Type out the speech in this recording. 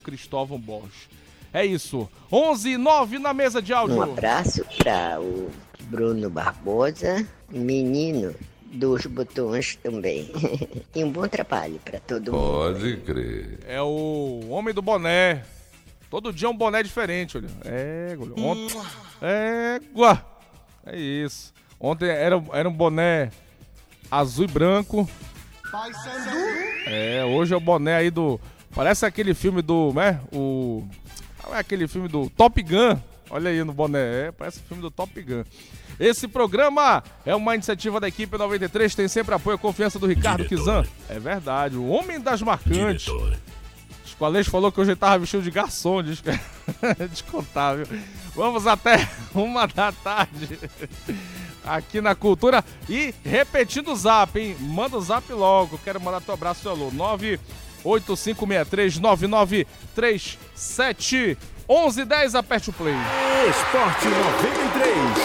Cristóvão Borges. É isso. 11:09 na mesa de áudio. Um abraço para o Bruno Barbosa, menino dos botões também. E um bom trabalho para todo mundo. Pode crer. É o homem do boné. Todo dia um boné diferente, olha. Ontem. É isso. Ontem era um boné azul e branco. Hoje é o boné aí do... Parece aquele filme do... aquele filme do Top Gun. Olha aí no boné. Parece o filme do Top Gun. Esse programa é uma iniciativa da equipe 93, tem sempre apoio e confiança do Ricardo Kizan. É verdade, o homem das marcantes. Esqualês falou que hoje ele tava vestido de garçom, descontável. Vamos até 1h da tarde aqui na Cultura. E repetindo o zap, hein? Manda o zap logo, quero mandar teu abraço, seu alô. 985639937 11:10, aperte o play. Esporte 93.